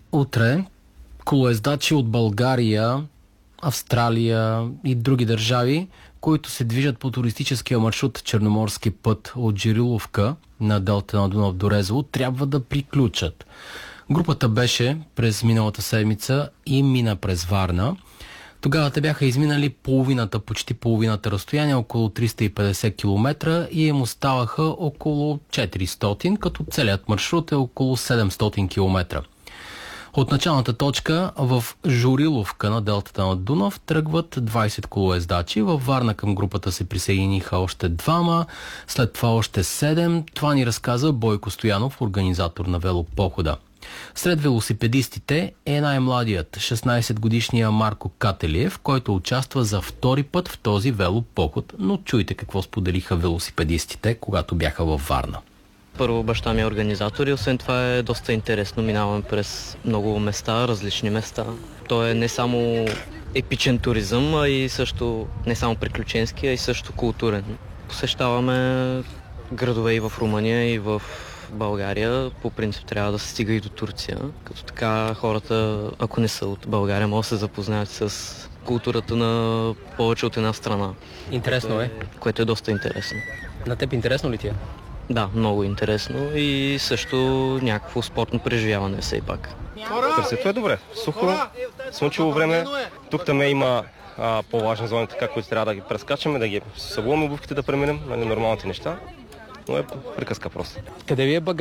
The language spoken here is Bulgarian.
Утре колоездачи от България, Австралия и други държави, които се движат по туристическия маршрут Черноморски път от Жириловка на делтата на Дунав до Резово, трябва да приключат. Групата беше през миналата седмица и мина през Варна. Тогава те бяха изминали почти половината разстояние, около 350 км и им оставаха около 400, като целият маршрут е около 700 км. От началната точка в Журиловка на делтата на Дунав тръгват 20 колоездачи. Във Варна към групата се присъединиха още двама, след това още 7. Това ни разказа Бойко Стоянов, организатор на велопохода. Сред велосипедистите е най-младият, 16-годишния Марко Кателиев, който участва за втори път в този велопоход. Но чуйте какво споделиха велосипедистите, когато бяха във Варна. Първо, баща ми е организатор и освен това е доста интересно. Минаваме през много места, различни места. То е не само епичен туризъм, а и също не само приключенски, а и също културен. Посещаваме градове и в Румъния, и в България. По принцип трябва да се стига и до Турция. Като така хората, ако не са от България, могат да се запознаят с културата на повече от една страна. Интересно е. Което е доста интересно. На теб интересно ли ти е? Да, много интересно и също някакво спортно преживяване все пак. Търсето е добре. Сухо, слънчево време. Тук-там има по-важни зони, така, които трябва да ги прескачаме, да ги събуваме обувките, да преминем, нормалните неща. Но е приказка просто. Къде ви е багажът?